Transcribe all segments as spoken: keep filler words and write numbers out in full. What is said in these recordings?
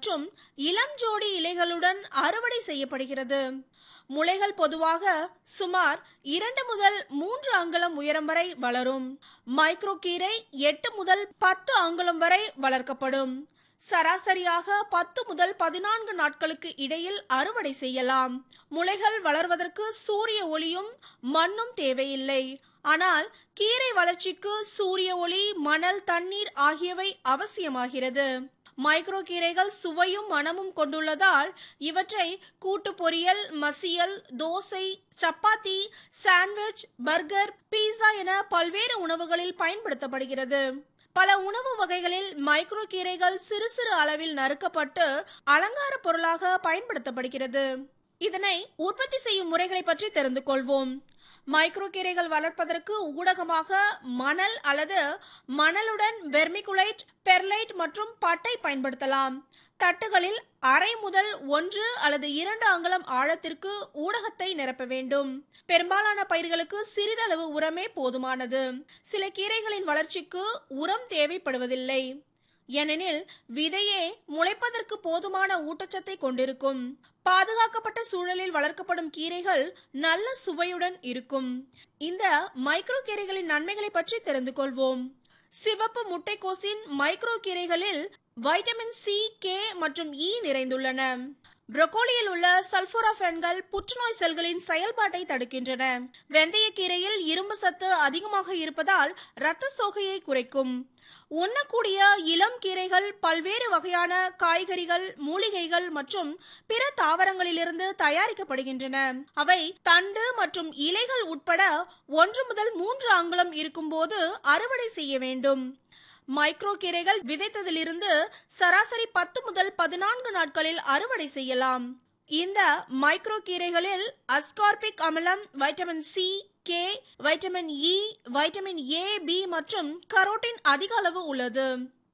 மற்றும் இளம் ஜோடி இலைகளுடன் அறுவடை செய்யப்படுகிறது. முளைகள் பொதுவாக சுமார் இரண்டு முதல் மூன்று அங்குலம் உயரம் வரை வளரும். மைக்ரோ கீரை எட்டு முதல் பத்து அங்குலம் வரை வளர்க்கப்படும். சராசரியாக பத்து முதல் பதினான்கு நாட்களுக்கு இடையில் அறுவடை செய்யலாம். முளைகள் வளர்வதற்கு சூரிய ஒளியும் மண்ணும் தேவையில்லை. ஆனால் கீரை வளர்ச்சிக்கு சூரிய ஒளி, மணல், தண்ணீர் ஆகியவை அவசியமாகிறது. மைக்ரோ கீரைகள் சுவையும் மணமும் கொண்டுள்ளதால் இவற்றை கூட்டு பொரியல், மசியல், தோசை, சப்பாத்தி, சாண்ட்விச், பர்கர், பீஸா என பல்வேறு உணவுகளில் பயன்படுத்தப்படுகிறது. பல உணவு வகைகளில் மைக்ரோ கீரைகள் சிறு சிறு அளவில் நறுக்கப்பட்டு அலங்கார பொருளாக பயன்படுத்தப்படுகிறது. இதனை உற்பத்தி செய்யும் முறைகளை பற்றி தெரிந்து கொள்வோம். மைக்ரோ கீரைகள் வளர்ப்பதற்கு ஊடகமாக மணல் அல்லது மணலுடன் வெர்மிகுலைட், பெர்லைட் மற்றும் பட்டை பயன்படுத்தலாம். தட்டுகளில் அரை முதல் ஒன்று அல்லது இரண்டு அங்குலம் ஆழத்திற்கு ஊடகத்தை நிரப்ப வேண்டும். பெரும்பாலான பயிர்களுக்கு சிறிதளவு உரமே போதுமானது. சில கீரைகளின் வளர்ச்சிக்கு உரம் தேவைப்படுவதில்லை. ஏனெனில் விதையே முளைப்பதற்கு போதுமான ஊட்டச்சத்தை கொண்டிருக்கும். பாதுகாக்கப்பட்ட சூழலில் வளர்க்கப்படும் கீரைகள் நல்ல சுவையுடன் இருக்கும். இந்த மைக்ரோ கீரைகளின் நன்மைகளை பற்றி தெரிந்து கொள்வோம். சிவப்பு முட்டைக்கோசின் மைக்ரோ கீரைகளில் வைட்டமின் சி, கே மற்றும் இ நிறைந்துள்ளன. புரோக்கோலியில் உள்ள சல்போராபன்கள் புற்றுநோய் செல்களின் செயல்பாட்டை தடுக்கின்றன. வெந்தயக்கீரையில் இரும்பு சத்து அதிகமாக இருப்பதால் இரத்த சோகையை குறைக்கும். உண்ணக்கூடிய இளம் கீரைகள் பல்வேறு வகையான காய்கறிகள், மூலிகைகள் மற்றும் பிற தாவரங்களிலிருந்து தயாரிக்கப்படுகின்றன. அவை தண்டு மற்றும் இலைகள் உட்பட ஒன்று முதல் மூன்று அங்குலம் இருக்கும் போது அறுவடை செய்ய வேண்டும். மைக்ரோ கீரைகள் விதைத்ததிலிருந்து சராசரி பத்து முதல் பதினான்கு நாட்களில் அறுவடை செய்யலாம். இந்த மைக்ரோ கீரைகளில் அஸ்கார்பிக் அமிலம், vitamin C, K, vitamin E, vitamin A, B மற்றும் கரோட்டின் அதிக அளவு உள்ளது.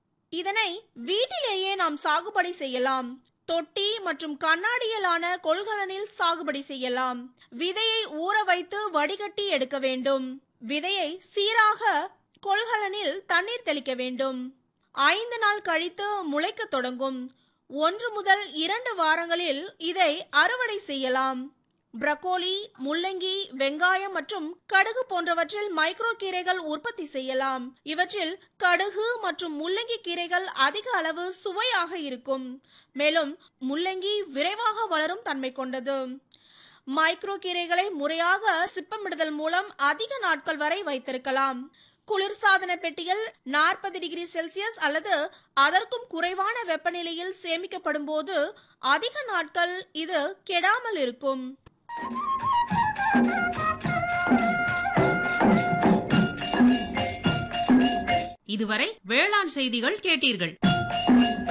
இதனை வீட்டிலேயே நாம் சாகுபடி செய்யலாம். தொட்டி மற்றும் கண்ணாடியிலான கொள்கலனில் சாகுபடி செய்யலாம். விதையை ஊற வைத்து வடிகட்டி எடுக்க வேண்டும். விதையை சீராக கொள்கலனில் தண்ணீர் தெளிக்க வேண்டும். ஐந்து நாள் கழித்து முளைக்க தொடங்கும். ஒன்று முதல் இரண்டு வாரங்களில் இதை அறுவடை செய்யலாம். புரோக்கோலி, முள்ளங்கி, வெங்காயம் மற்றும் கடுகு போன்றவற்றில் மைக்ரோ கீரைகள் உற்பத்தி செய்யலாம். இவற்றில் கடுகு மற்றும் முள்ளங்கி கீரைகள் அதிக அளவு சுவையாக இருக்கும். மேலும் முள்ளங்கி விரைவாக வளரும் தன்மை கொண்டது. மைக்ரோ கீரைகளை முறையாக சிப்பமிடுதல் மூலம் அதிக நாட்கள் வரை வைத்திருக்கலாம். குளிர்சாதன பெட்டியில் நாற்பது டிகிரி செல்சியஸ் அல்லது அதற்கும் குறைவான வெப்பநிலையில் சேமிக்கப்படும் போது அதிக நாட்கள் இது கெடாமல் இருக்கும். இதுவரை வேளாண் செய்திகள் கேட்டீர்கள்.